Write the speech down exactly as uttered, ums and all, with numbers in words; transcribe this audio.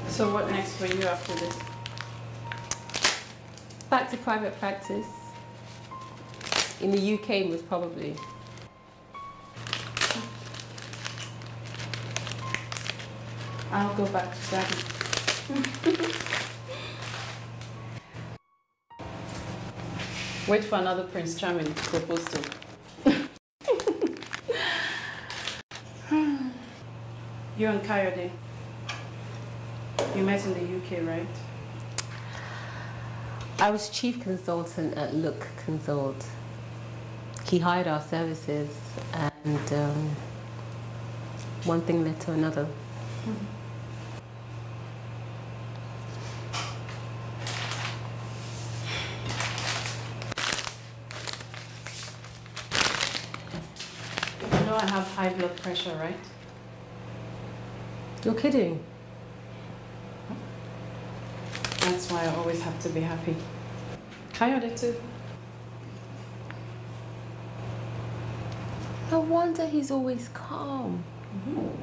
So what next for you after this? Back to private practice. In the U K most probably. I'll go back to daddy. Wait for another Prince Charming to propose to. You and Kayode, you met in the U K, right? I was chief consultant at Look Consult. He hired our services and um, one thing led to another. Mm-hmm. You know I have high blood pressure, right? You're kidding? That's why I always have to be happy. Kayode too. No wonder he's always calm. Mm-hmm.